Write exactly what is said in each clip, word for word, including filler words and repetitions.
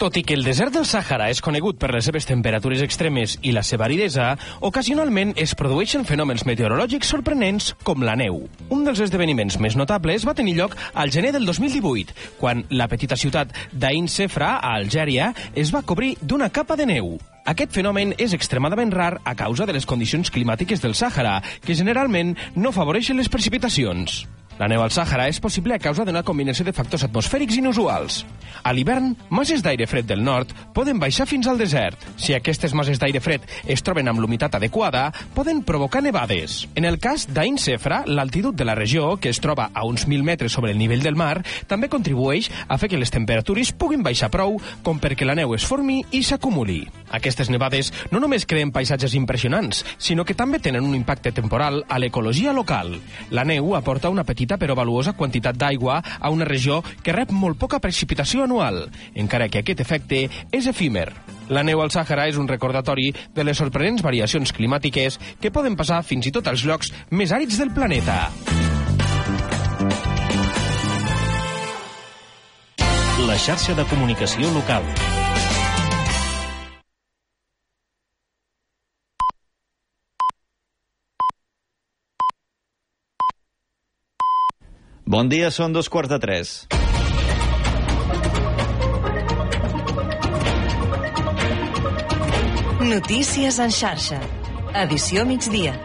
Tot i que el desert del Sàhara és conegut per les seves temperatures extremes i la seva aridesa, ocasionalment es produeixen fenòmens meteorològics sorprenents com la neu. Un dels esdeveniments més notables va tenir lloc al gener del dos mil divuit, quan la petita ciutat d'Ain Sefra, a Algèria, es va cobrir d'una capa de neu. Aquest fenomen és extremadament rar a causa de les condicions climàtiques del Sàhara, que generalment no favoreixen les precipitacions. La neu al Sàhara és possible a causa d'una combinació de factors atmosfèrics inusuals. A l'hivern, masses d'aire fred del nord poden baixar fins al desert. Si aquestes masses d'aire fred es troben amb l'humitat adequada, poden provocar nevades. En el cas d'Ain Sefra, l'altitud de la regió, que es troba a uns mil metres sobre el nivell del mar, també contribueix a fer que les temperatures puguin baixar prou com perquè la neu es formi i s'acumuli. Aquestes nevades no només creen paisatges impressionants, sinó que també tenen un impacte temporal a l'ecologia local. La neu aporta una petita però valuosa quantitat d'aigua a una regió que rep molt poca precipitació anual, encara que aquest efecte és efímer. La neu al Sàhara és un recordatori de les sorprenents variacions climàtiques que poden passar fins i tot als llocs més àrids del planeta. La xarxa de comunicació local. Bon dia, són dos quarts de tres. Notícies en xarxa. Edició migdia.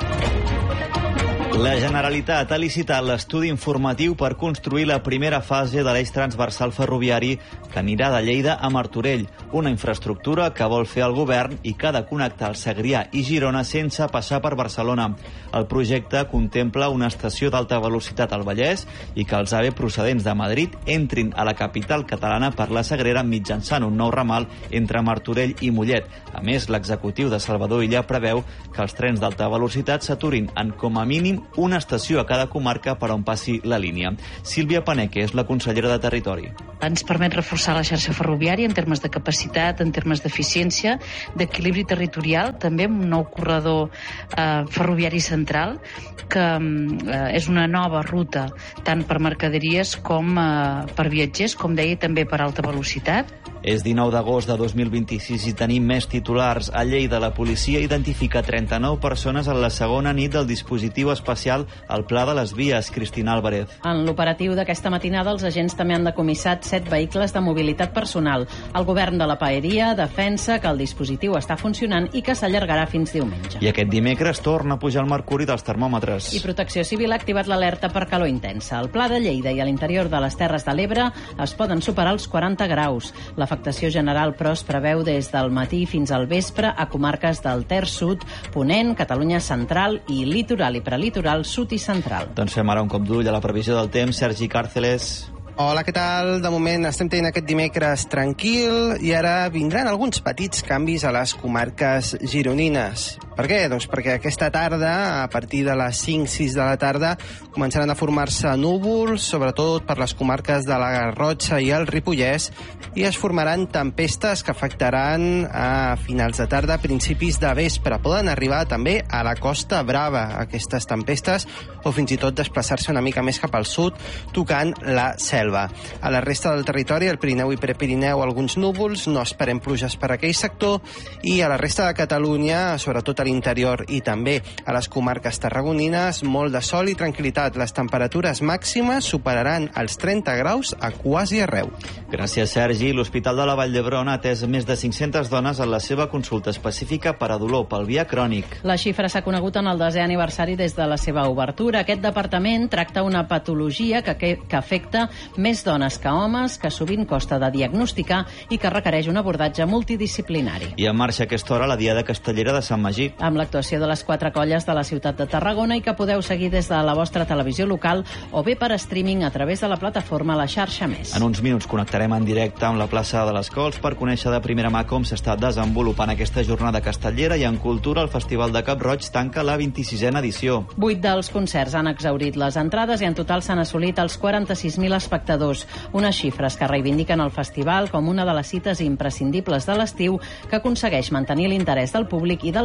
La Generalitat ha licitat l'estudi informatiu per construir la primera fase de l'eix transversal ferroviari que anirà de Lleida a Martorell, una infraestructura que vol fer el govern i que ha de connectar el Segrià i Girona sense passar per Barcelona. El projecte contempla una estació d'alta velocitat al Vallès i que els AVE procedents de Madrid entrin a la capital catalana per la Sagrera mitjançant un nou ramal entre Martorell i Mollet. A més, l'executiu de Salvador Illa preveu que els trens d'alta velocitat s'aturin en com a mínim una estació a cada comarca per on passi la línia. Sílvia Paneque és la consellera de Territori. Ens permet reforçar la xarxa ferroviària en termes de capacitat, en termes d'eficiència, d'equilibri territorial, també amb un nou corredor eh, ferroviari central, que eh, és una nova ruta tant per mercaderies com eh, per viatgers, com deia, també per alta velocitat. És dinou d'agost de dos mil vint-i-sis i tenim més titulars. A Lleida, la policia identifica trenta-nou persones en la segona nit del dispositiu especial al Pla de les Vies. Cristina Álvarez. En l'operatiu d'aquesta matinada, els agents també han decomissat set vehicles de mobilitat personal. El govern de la Paeria defensa que el dispositiu està funcionant i que s'allargarà fins diumenge. I aquest dimecres torna a pujar el mercuri dels termòmetres. I Protecció Civil ha activat l'alerta per calor intensa. Al Pla de Lleida i a l'interior de les Terres de l'Ebre es poden superar els quaranta graus. L'afectació general, però, es preveu des del matí fins al vespre a comarques del Ter Sud, Ponent, Catalunya Central i Litoral i Prelitoral Sud i Central. Doncs fem ara un cop d'ull a la previsió del temps. Sergi Càrceles. Hola, què tal? De moment estem tenint aquest dimecres tranquil i ara vindran alguns petits canvis a les comarques gironines. Per què? Doncs perquè aquesta tarda, a partir de les cinc sis de la tarda, començaran a formar-se núvols, sobretot per les comarques de la Garrotxa i el Ripollès, i es formaran tempestes que afectaran a finals de tarda, principis de vespre. Poden arribar també a la Costa Brava, aquestes tempestes, o fins i tot desplaçar-se una mica més cap al sud, tocant la selva. A la resta del territori, al Pirineu i Prepirineu, alguns núvols, no esperem pluges per aquell sector, i a la resta de Catalunya, sobretot a l'interior i també a les comarques tarragonines, molt de sol i tranquil·litat. Les temperatures màximes superaran els trenta graus a quasi arreu. Gràcies, Sergi. L'Hospital de la Vall d'Hebron ha atès més de cinc-centes dones en la seva consulta específica per a dolor pelvià crònic. La xifra s'ha conegut en el desè aniversari des de la seva obertura. Aquest departament tracta una patologia que, que, que afecta més dones que homes, que sovint costa de diagnosticar i que requereix un abordatge multidisciplinari. I en marxa a aquesta hora la Diada Castellera de Sant Magí. Amb l'actuació de les quatre colles de la ciutat de Tarragona i que podeu seguir des de la vostra televisió local o bé per streaming a través de la plataforma La Xarxa Més. En uns minuts connectarem en directe amb la plaça de les Cols per conèixer de primera mà com s'està desenvolupant aquesta jornada castellera, i en cultura el Festival de Cap-roig tanca la vint-i-sisena edició. Vuit dels concerts han exhaurit les entrades i en total s'han assolit els quaranta-sis mil espectadors, unes xifres que reivindiquen el festival com una de les cites imprescindibles de l'estiu que aconsegueix mantenir l'interès del públic i dels artistes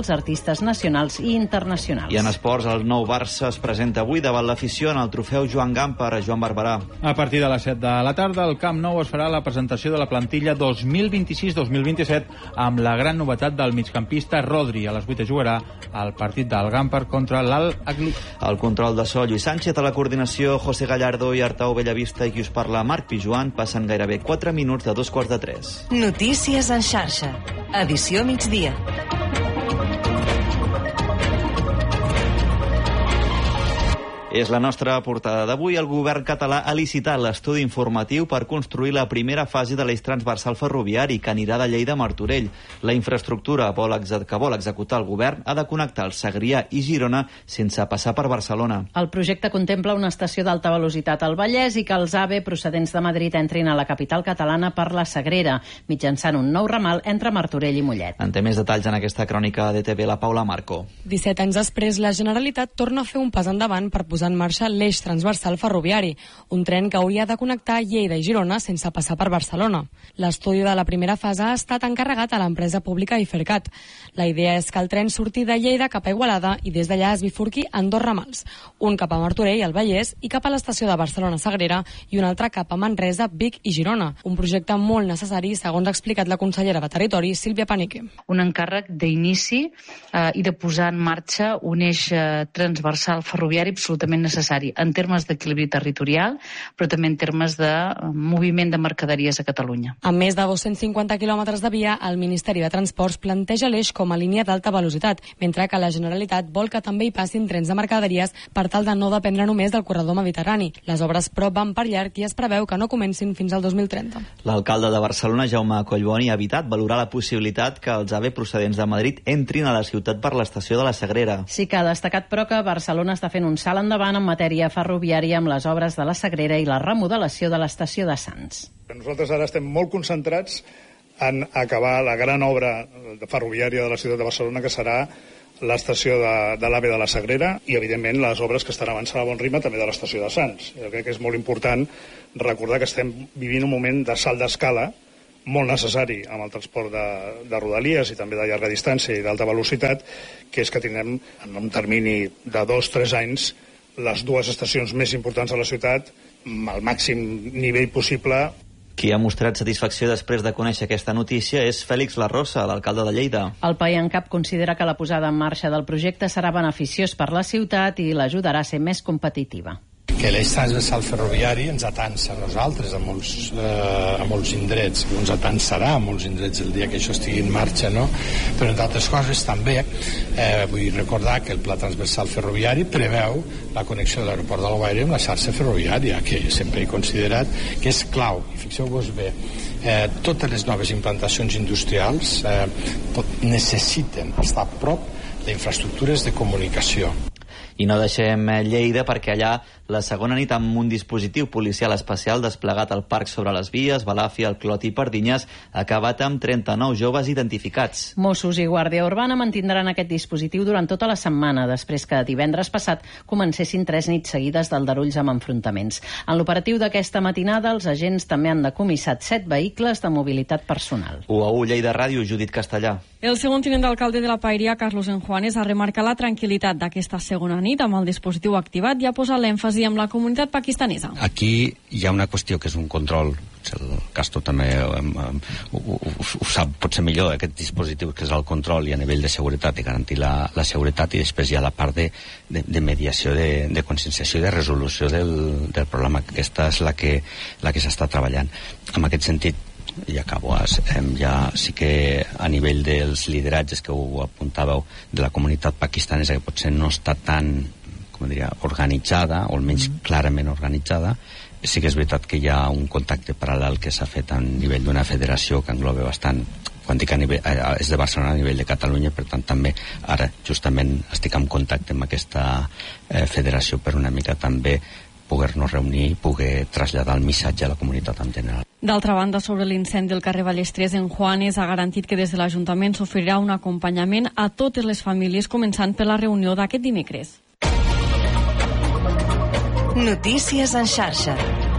futbolistes nacionals i internacionals. I en esports, el nou Barça es presenta avui davant l'afició en el trofeu Joan Gamper a Joan Barberà. A partir de les set de la tarda, al Camp Nou es farà la presentació de la plantilla dos mil vint-i-sis dos mil vint-i-set amb la gran novetat del migcampista Rodri. A les vuit jugarà el partit del Gamper contra l'Al Agli. El control de so, Lluís Sánchez, a la coordinació, José Gallardo i Artau Bellavista, i qui us parla, Marc Pijuan. Passen gairebé quatre minuts de dos quarts de tres. Notícies en xarxa. Edició migdia. És la nostra portada d'avui. El govern català ha licitat l'estudi informatiu per construir la primera fase de l'eix transversal ferroviari que anirà de Lleida a Martorell. La infraestructura vol que vol executar el govern ha de connectar el Segrià i Girona sense passar per Barcelona. El projecte contempla una estació d'alta velocitat al Vallès i que els AVE procedents de Madrid entrin a la capital catalana per la Sagrera, mitjançant un nou ramal entre Martorell i Mollet. En té més detalls en aquesta crònica de T V, la Paula Marco. disset anys després, la Generalitat torna a fer un pas endavant per posar en marxa l'eix transversal ferroviari, un tren que hauria de connectar Lleida i Girona sense passar per Barcelona. L'estudi de la primera fase ha estat encarregat a l'empresa pública Ifercat. La idea és que el tren surti de Lleida cap a Igualada i des d'allà es bifurqui en dos ramals, un cap a Martorell, al Vallès, i cap a l'estació de Barcelona-Sagrera, i un altre cap a Manresa, Vic i Girona. Un projecte molt necessari, segons ha explicat la consellera de Territori, Sílvia Panique. Un encàrrec d'inici eh, i de posar en marxa un eix eh, transversal ferroviari absolutament necessari en termes d'equilibri territorial, però també en termes de moviment de mercaderies a Catalunya. Amb més de dos-cents cinquanta quilòmetres de via, el Ministeri de Transports planteja l'eix com a línia d'alta velocitat, mentre que la Generalitat vol que també hi passin trens de mercaderies per tal de no dependre només del corredor mediterrani. Les obres, però, van per llarg i es preveu que no comencin fins al dos mil trenta. L'alcalde de Barcelona, Jaume Collboni, ha evitat valorar la possibilitat que els AVE procedents de Madrid entrin a la ciutat per l'estació de la Sagrera. Sí que ha destacat, però, que Barcelona està fent un salt endavant en matèria ferroviària amb les obres de la Sagrera i la remodelació de l'estació de Sants. Nosaltres ara estem molt concentrats en acabar la gran obra ferroviària de la ciutat de Barcelona, que serà l'estació de, de l'AVE de la Sagrera, i evidentment les obres que estan avançant a bon ritme també de l'estació de Sants. Jo crec que és molt important recordar que estem vivint un moment de salt d'escala molt necessari amb el transport de, de rodalies i també de llarga distància i d'alta velocitat, que és que tindrem en un termini de dos o tres anys les dues estacions més importants de la ciutat al màxim nivell possible. Qui ha mostrat satisfacció després de conèixer aquesta notícia és Fèlix Larrosa, l'alcalde de Lleida. El PAIANCAP considera que la posada en marxa del projecte serà beneficiós per la ciutat i l'ajudarà a ser més competitiva. Que l'eix transversal ferroviari ens atansa a nosaltres, a molts, eh, a molts indrets, ens atansarà a molts indrets el dia que això estigui en marxa, no? Però entre altres coses també eh, vull recordar que el pla transversal ferroviari preveu la connexió de l'aeroport d'Alguaire amb la xarxa ferroviària, que sempre he considerat que és clau. I fixeu-vos bé, eh, totes les noves implantacions industrials eh, necessiten estar a prop d'infraestructures de comunicació. I no deixem Lleida perquè allà la segona nit amb un dispositiu policial especial desplegat al parc sobre les vies, Balàfia, el Clot i Pardinyes, ha acabat amb trenta-nou joves identificats. Mossos i Guàrdia Urbana mantindran aquest dispositiu durant tota la setmana, després que divendres passat comencessin tres nits seguides d'aldarulls amb enfrontaments. En l'operatiu d'aquesta matinada, els agents també han decomissat set vehicles de mobilitat personal. u a u Lleida Ràdio, Judit Castellà. El segon tinent d'alcalde de la Paeria, Carlos Enjuanes, ha remarcat la tranquil·litat d'aquesta segona nit amb el dispositiu activat i ha posat l'èmfasi amb la comunitat pakistanesa. Aquí hi ha una qüestió que és un control, el Castro també um, um, ho, ho, ho sap potser millor, aquest dispositiu que és el control i a nivell de seguretat i garantir la, la seguretat, i després hi ha la part de, de, de mediació, de, de conscienciació i de resolució del, del problema. Aquesta és la que, la que s'està treballant. En aquest sentit, i acabo, ja sí que a nivell dels lideratges que ho apuntàveu de la comunitat pakistanesa, que potser no està tan, com diria, organitzada, o almenys clarament organitzada, sí que és veritat que hi ha un contacte paral·lel que s'ha fet a nivell d'una federació que engloba bastant, quan dic a nivell, eh, és de Barcelona a nivell de Catalunya, per tant també ara justament estic en contacte amb aquesta eh, federació per una mica també poder-nos reunir i poder traslladar el missatge a la comunitat en general. D'altra banda, sobre l'incendi del carrer Ballestres, Enjuanes ha garantit que des de l'Ajuntament s'oferirà un acompanyament a totes les famílies, començant per la reunió d'aquest dimecres. Notícies en xarxa.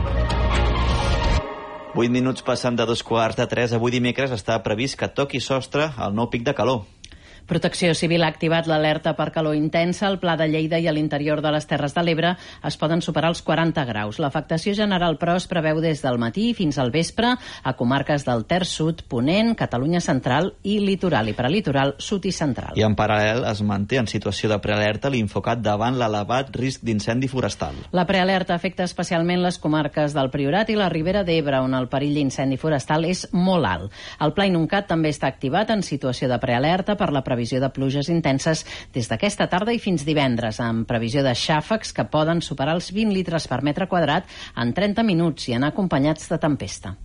Vuit minuts passen de dos quarts de tres. Avui dimecres està previst que toqui sostre el nou pic de calor. Protecció Civil ha activat l'alerta per calor intensa. Al Pla de Lleida i a l'interior de les Terres de l'Ebre es poden superar els quaranta graus. L'afectació general, però, es preveu des del matí fins al vespre a comarques del Ter Sud, Ponent, Catalunya Central i Litoral, i per a Litoral Sud i Central. I en paral·lel es manté en situació de prealerta l'Infocat davant l'elevat risc d'incendi forestal. La prealerta afecta especialment les comarques del Priorat i la Ribera d'Ebre, on el perill d'incendi forestal és molt alt. El Pla Inuncat també està activat en situació de prealerta per la previsió de pluges intenses des d'aquesta tarda i fins divendres, amb previsió de xàfecs que poden superar els vint litres per metre quadrat en trenta minuts i anar acompanyats de tempesta.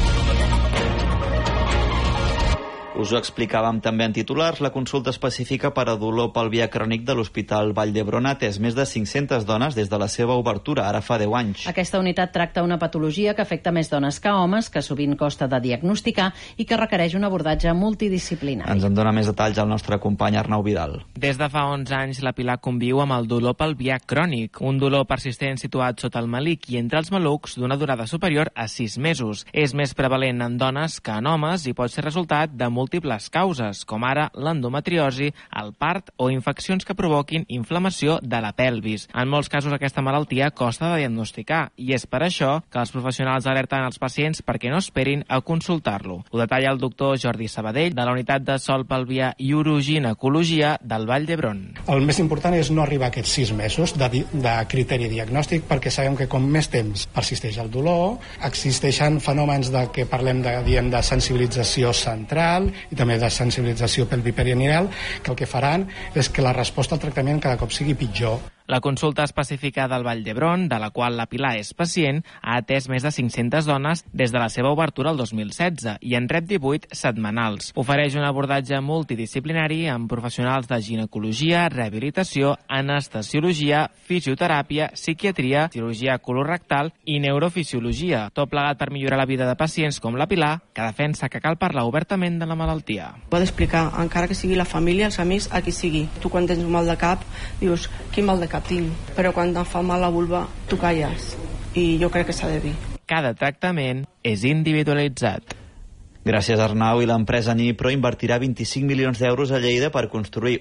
Us ho explicàvem també en titulars, la consulta específica per a dolor pelvià crònic de l'Hospital Vall d'Hebron ha atès més de cinc-centes dones des de la seva obertura, ara fa deu anys. Aquesta unitat tracta una patologia que afecta més dones que homes, que sovint costa de diagnosticar i que requereix un abordatge multidisciplinari. Ens en dona més detalls el nostre company Arnau Vidal. Des de fa onze anys, la Pilar conviu amb el dolor pelvià crònic, un dolor persistent situat sota el melic i entre els malucs d'una durada superior a sis mesos. És més prevalent en dones que en homes i pot ser resultat de múltiples causes, com ara l'endometriosi, el part o infeccions que provoquin inflamació de la pelvis. En molts casos aquesta malaltia costa de diagnosticar i és per això que els professionals alerten els pacients perquè no esperin a consultar-lo. Ho detalla el doctor Jordi Sabadell de la unitat de sol pelvià i uroginecologia del Vall d'Hebron. El més important és no arribar a aquests sis mesos de, de criteri diagnòstic, perquè sabem que com més temps persisteix el dolor, existeixen fenòmens de que parlem de, diem, de sensibilització central i també de sensibilització pelviperineal, que el que faran és que la resposta al tractament cada cop sigui pitjor. La consulta específica del Vall d'Hebron, de la qual la Pilar és pacient, ha atès més de cinc-centes dones des de la seva obertura el dos mil setze i en rep divuit setmanals. Ofereix un abordatge multidisciplinari amb professionals de ginecologia, rehabilitació, anestesiologia, fisioteràpia, psiquiatria, cirurgia colorectal i neurofisiologia. Tot plegat per millorar la vida de pacients com la Pilar, que defensa que cal parlar obertament de la malaltia. Pot explicar, encara que sigui la família, els amics, a qui sigui. Tu quan tens un mal de cap, dius, quin mal de cap tinc, però quan em fa mal la vulva tu calles, i jo crec que s'ha de dir. Cada tractament és individualitzat. Gràcies, Arnau. I l'empresa Nipro invertirà vint-i-cinc milions d'euros a Lleida per construir